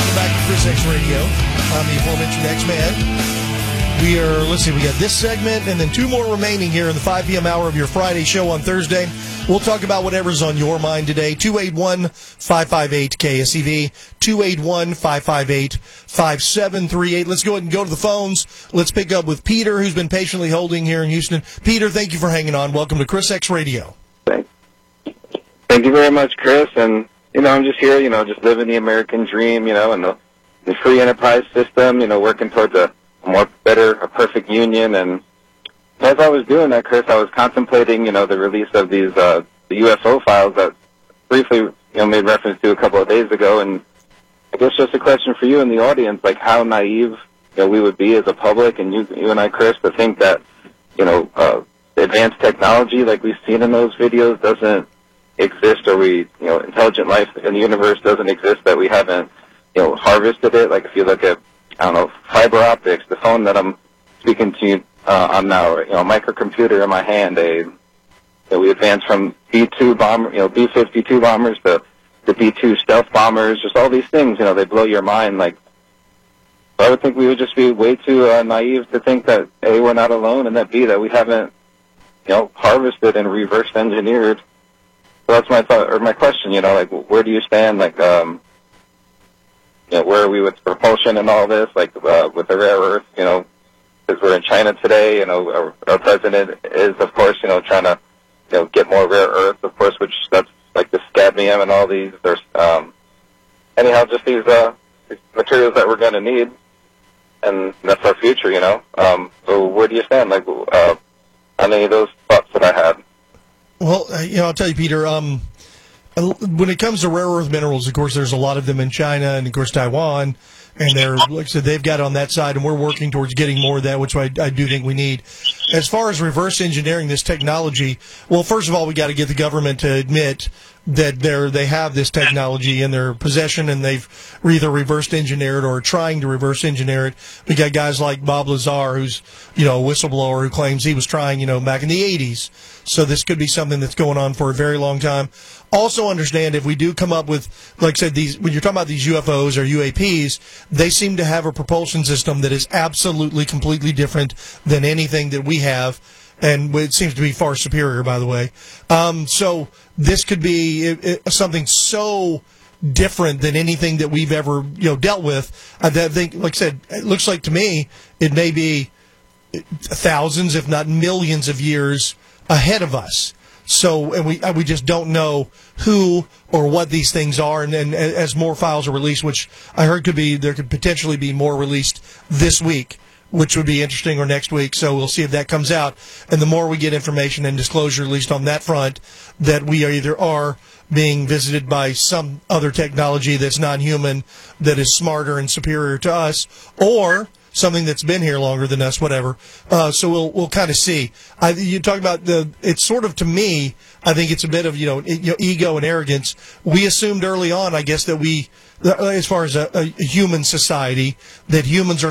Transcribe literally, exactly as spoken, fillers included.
Welcome back to Chris X Radio. I'm the aforementioned X-Man. We are, let's see, we got this segment and then two more remaining here in the five p.m. hour of your Friday show on Thursday. We'll talk about whatever's on your mind today. two eight one, five five eight, K S E V, two eight one, five five eight, five seven three eight. Let's go ahead and go to the phones. Let's pick up with Peter, who's been patiently holding here in Houston. Peter, thank you for hanging on. Welcome to Chris X Radio. Thanks. Thank you very much, Chris. And, you know, I'm just here, you know, just living the American dream, you know, and the, the free enterprise system, you know, working towards a more better, a perfect union. And as I was doing that, Chris, I was contemplating, you know, the release of these uh, the U F O files that briefly, you know, made reference to a couple of days ago. And I guess just a question for you in the audience, like how naive, you know, we would be as a public, and you, you and I, Chris, to think that, you know, uh, advanced technology like we've seen in those videos doesn't exist, or we, you know, intelligent life in the universe doesn't exist, that we haven't, you know, harvested it. Like if you look at, I don't know, fiber optics, the phone that I'm speaking to you uh, on now, you know, a microcomputer in my hand, a, you know, we advanced from B two bomber, you know, B fifty-two bombers to the B two stealth bombers, just all these things, you know, they blow your mind. Like, I would think we would just be way too uh, naive to think that A, we're not alone, and that B, that we haven't, you know, harvested and reverse engineered. So that's my thought, or my question, you know, like, where do you stand, like, um, you know, where are we with propulsion and all this, like, uh, with the rare earth, you know, because we're in China today, you know, our, our president is, of course, you know, trying to, you know, get more rare earth, of course, which that's like the cadmium and all these. There's, um, anyhow, just these, uh, these materials that we're going to need, and that's our future, you know. Um, so where do you stand, like, uh, on any of those thoughts that I had? Well, uh, you know, I'll tell you, Peter, um, when it comes to rare earth minerals, of course, there's a lot of them in China and, of course, Taiwan. And they're, like I said, they've got on that side, and we're working towards getting more of that, which I, I do think we need. As far as reverse engineering this technology, well, first of all, we got to get the government to admit that they're, they have this technology in their possession, and they've either reversed engineered or trying to reverse engineer it. We got guys like Bob Lazar, who's, you know, a whistleblower who claims he was trying, you know, back in the eighties. So this could be something that's going on for a very long time. Also understand, if we do come up with, like I said, these, when you're talking about these U F Os or U A Ps, they seem to have a propulsion system that is absolutely completely different than anything that we have, and it seems to be far superior, by the way. Um, so this could be it, it, something so different than anything that we've ever, you know, dealt with. I think, like I said, it looks like to me it may be thousands, if not millions, of years ahead of us. So, and we we just don't know who or what these things are, and, and as more files are released, which I heard could be, there could potentially be more released this week, which would be interesting, or next week. So we'll see if that comes out. And the more we get information and disclosure, at least on that front, that we are either are being visited by some other technology that's non-human, that is smarter and superior to us, or something that's been here longer than us, whatever. Uh, so we'll we'll kind of see. I, you talk about the. It's sort of, to me, I think it's a bit of, you know, it, you know, ego and arrogance. We assumed early on, I guess, that we, as far as a, a human society, that humans are